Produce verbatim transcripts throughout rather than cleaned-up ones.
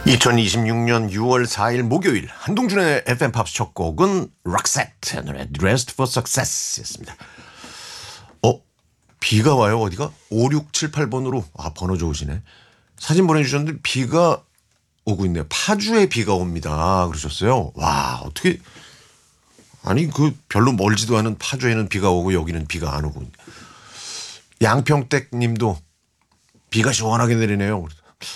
이천이십육 년 유월 사일 목요일 한동준의 에프엠 팝스 첫 곡은 락셋의 노래 Dressed for Success였습니다. 어? 비가 와요 어디가? 오육칠팔 번으로 아 번호 좋으시네. 사진 보내주셨는데 비가 오고 있네요. 파주에 비가 옵니다 그러셨어요. 와 어떻게 아니 그 별로 멀지도 않은 파주에는 비가 오고 여기는 비가 안 오고. 양평댁 님도 비가 시원하게 내리네요.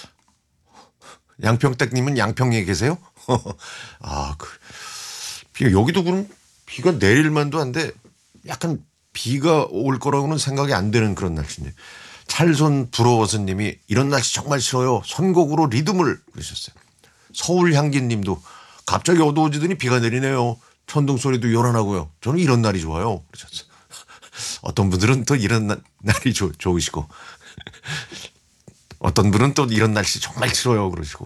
양평댁님은 양평에 계세요? 아, 그, 비가, 여기도 그럼 비가 내릴 만도 한데 약간 비가 올 거라고는 생각이 안 되는 그런 날씨인데. 찰손 부러워서님이 이런 날씨 정말 싫어요. 선곡으로 리듬을 그러셨어요. 서울향기 님도 갑자기 어두워지더니 비가 내리네요. 천둥 소리도 요란하고요. 저는 이런 날이 좋아요. 그러셨어요. 어떤 분들은 또 이런 나, 날이 조, 좋으시고. 어떤 분은 또 이런 날씨 정말 싫어요 그러시고.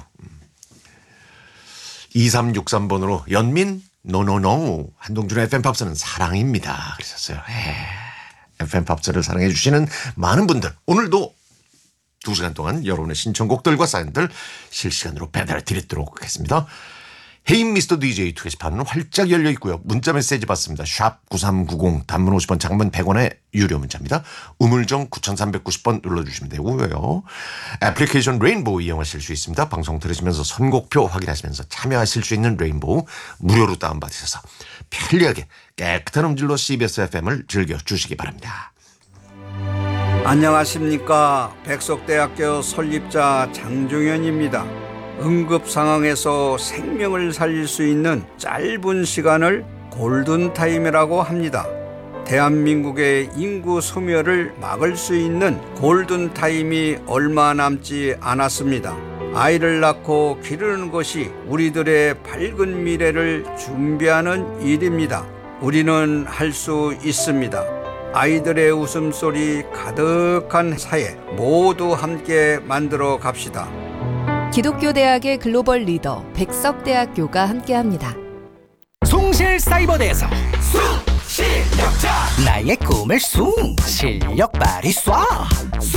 이삼육삼 번으로 연민 노노노 한동준의 에프엠 팝스는 사랑입니다 그러셨어요. 에프엠 팝스를 사랑해 주시는 많은 분들 오늘도 두 시간 동안 여러분의 신청곡들과 사연들 실시간으로 배달해 드리도록 하겠습니다. 헤이 미스터 디제이 투 게시판은 활짝 열려 있고요. 문자 메시지 받습니다. 샵 구삼구공 단문 오십 원 장문 백 원의 유료 문자입니다. 우물정 구삼구공 번 눌러주시면 되고요. 애플리케이션 레인보우 이용하실 수 있습니다. 방송 들으시면서 선곡표 확인하시면서 참여하실 수 있는 레인보우 무료로 다운받으셔서 편리하게 깨끗한 음질로 씨비에스 에프엠을 즐겨주시기 바랍니다. 안녕하십니까. 백석대학교 설립자 장종현입니다. 응급 상황에서 생명을 살릴 수 있는 짧은 시간을 골든타임이라고 합니다. 대한민국의 인구 소멸을 막을 수 있는 골든타임이 얼마 남지 않았습니다. 아이를 낳고 기르는 것이 우리들의 밝은 미래를 준비하는 일입니다. 우리는 할 수 있습니다. 아이들의 웃음소리 가득한 사회 모두 함께 만들어 갑시다. 기독교 대학의 글로벌 리더 백석대학교가 함께합니다. 숭실사이버대에서 숭실력자 나의 꿈을 숭 실력 발휘 쏴